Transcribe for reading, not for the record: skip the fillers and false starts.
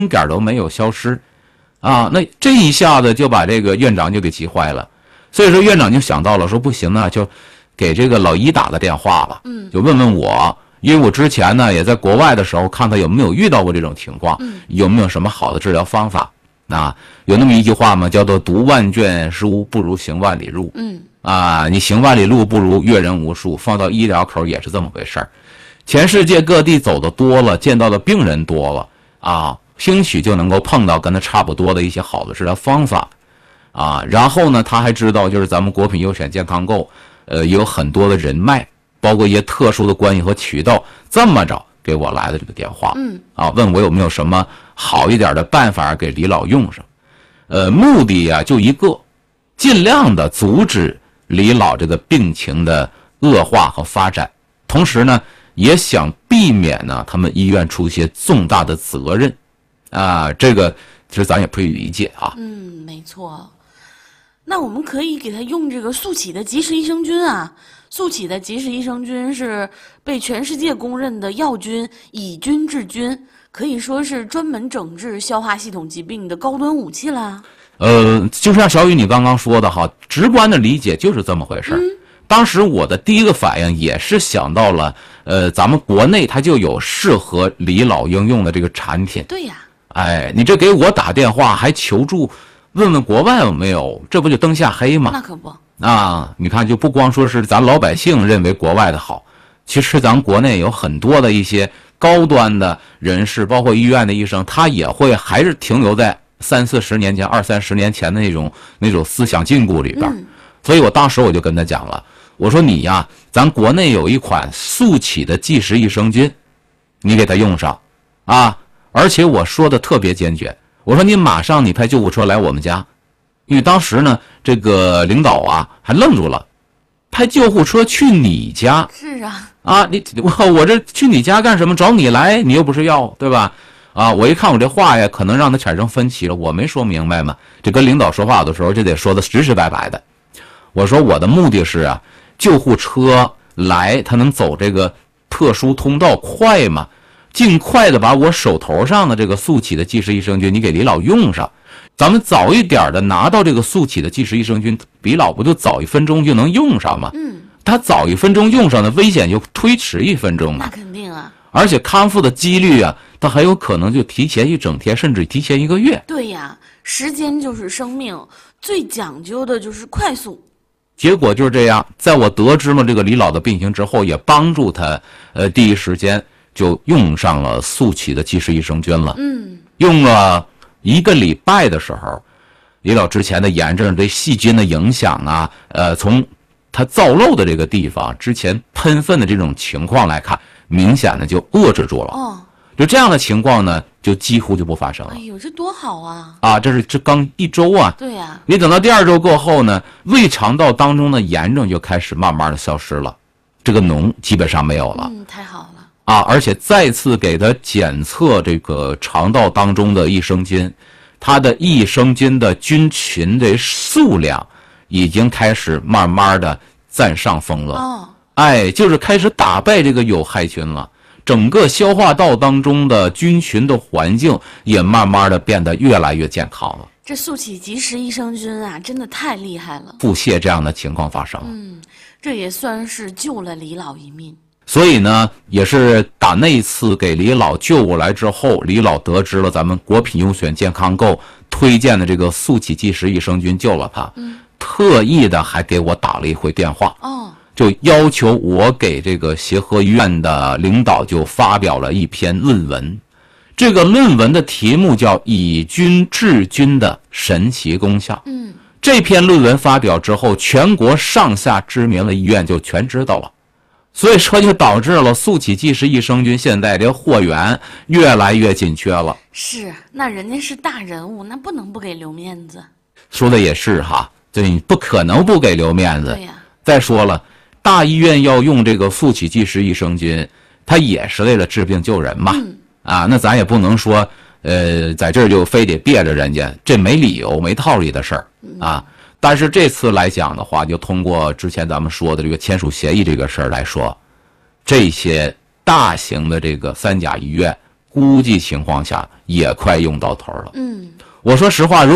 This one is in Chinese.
点都没有消失，啊，那这一下子就把这个院长就给急坏了，所以说院长就想到了，说不行啊，就给这个老一打个电话吧，就问问我，因为我之前呢也在国外的时候看他有没有遇到过这种情况，有没有什么好的治疗方法。啊，有那么一句话嘛，叫做读万卷书不如行万里路。你行万里路不如阅人无数，放到医疗口也是这么回事儿。全世界各地走的多了，见到的病人多了啊，兴许就能够碰到跟他差不多的一些好的治疗方法啊。然后呢，他还知道就是咱们国品优选健康购，有很多的人脉，包括一些特殊的关系和渠道，这么着给我来的这个电话，问我有没有什么好一点的办法给李老用上。目的啊就一个，尽量的阻止李老这个病情的恶化和发展，同时呢也想避免呢他们医院出现重大的责任啊，这个其实咱也可以理解啊。 没错。那我们可以给他用这个速起的及时益生菌啊。速起的及时益生菌是被全世界公认的药菌，以菌治菌，可以说是专门整治消化系统疾病的高端武器啦。 就像小雨你刚刚说的哈，直观的理解就是这么回事。当时我的第一个反应也是想到了，咱们国内它就有适合李老应用的这个产品。 对呀。 你这给我打电话还求助，问问国外有没有，这不就灯下黑吗？ 那可不。 你看，就不光说是咱老百姓认为国外的好，其实咱国内有很多的一些高端的人士，包括医院的医生，他也会还是停留在30-40年前、20-30年前的那种思想禁锢里边。所以我当时我就跟他讲了，我说你呀，咱国内有一款速起的即时益生菌，你给他用上啊！而且我说的特别坚决，我说你马上你派救护车来我们家。因为当时呢，这个领导啊还愣住了，派救护车去你家？ 是啊。 我这去你家干什么？找你来，你又不是药，对吧？我一看我这话呀，可能让他产生分歧了。我没说明白嘛，这跟领导说话的时候就得说的实实白白的。我说我的目的是啊，救护车来，他能走这个特殊通道快嘛？尽快的把我手头上的这个速起的即时益生菌，你给李老用上。咱们早一点的拿到这个速起的即时益生菌，李老不就早1分钟就能用上吗？他早1分钟用上的危险就推迟1分钟那肯定啊。 而且康复的几率啊，他很有可能就提前1整天，甚至提前1个月。 对呀，时间就是生命，最讲究的就是快速。 结果就是这样，在我得知了这个李老的病情之后，也帮助他第一时间就用上了速起的即时益生菌了。用了1个礼拜的时候，李老之前的炎症对细菌的影响啊，从他造瘘的这个地方之前喷粪的这种情况来看，明显的就遏制住了。就这样的情况呢，就几乎就不发生了。 哎呦，这多好啊！ 这刚1周啊。 对呀。 你等到第2周过后呢，胃肠道当中的炎症就开始慢慢的消失了，这个脓基本上没有了。 太好了。 而且再次给他检测这个肠道当中的益生菌，它的益生菌的菌群的数量已经开始慢慢的占上风了。就是开始打败这个有害菌了。整个消化道当中的菌群的环境也慢慢的变得越来越健康了。 这速起及时益生菌啊，真的太厉害了。 腹泻这样的情况发生了。 这也算是救了李老一命。 所以呢，也是打那次给李老救过来之后，李老得知了咱们国品优选健康购推荐的这个速起即时益生菌救了他，特意的还给我打了一回电话，就要求我给这个协和医院的领导就发表了一篇论文。这个论文的题目叫《以菌治菌的神奇功效》。这篇论文发表之后，全国上下知名的医院就全知道了。所以说就导致了速起即时益生菌现在这货源越来越紧缺了。 是，那人家是大人物，那不能不给留面子。 说的也是哈，这你不可能不给留面子。 对呀。 再说了，大医院要用这个速起即时益生菌，它也是为了治病救人嘛。那咱也不能说在这儿就非得别着人家，这没理由没道理的事儿啊。但是这次来讲的话，就通过之前咱们说的这个签署协议这个事儿来说，这些大型的这个3甲医院估计情况下也快用到头了。 嗯， 我说实话，